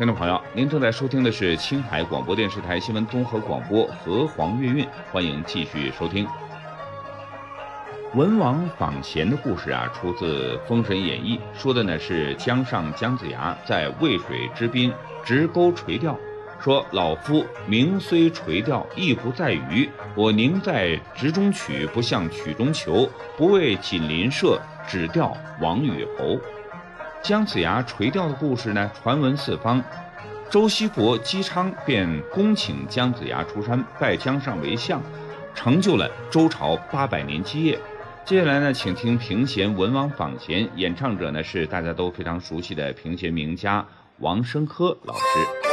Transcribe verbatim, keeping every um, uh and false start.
听众朋友，您正在收听的是青海广播电视台新闻综合广播和黄月韵，欢迎继续收听。文王访贤的故事啊，出自《封神演义》，说的呢是姜尚姜子牙在渭水之滨执钩垂钓，说老夫名虽垂钓，意不在鱼。我宁在直中取，不向曲中求。不为锦鳞射，只钓王与侯。姜子牙垂钓的故事呢，传闻四方。周西伯姬昌便恭请姜子牙出山，拜姜尚为相，成就了周朝八百年基业。接下来呢，请听评贤文王访贤，演唱者呢是大家都非常熟悉的评贤名家王声科老师。